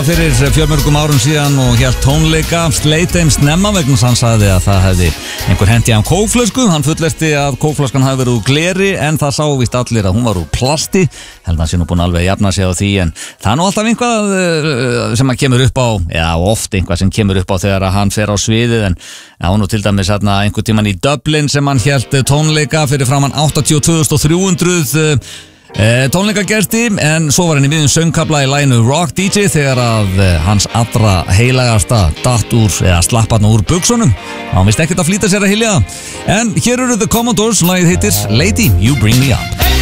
Fyrir fjölmörgum árum síðan og hélt tónleika sleit þeim snemma vegna hann sagði að það hefði einhver hendi hann kókflösku. Hann fullyrti að kókflöskan hafi verið úr gleri en það sá víst allir að hún var úr plasti. Held hann sé nú búin alveg að jafna sig á því en það er nú alltaf einhvað sem að kemur upp á, eða oft einhvað sem kemur upp á þegar að hann fer á sviðið en það var nú til dæmis einhver tíman í Dublin sem hann hélt tónleika fyrir framan 82.300 tónleikagesti en svo var hann í miðjum söngkafla í laginu Rock DJ þegar að hans allra heilagasta datt úr eða slapp hann úr buksunum. Hann vissi ekkert að flýta sér að hylja en hér eru The Commodores, lagið heitir Lady You Bring Me Up.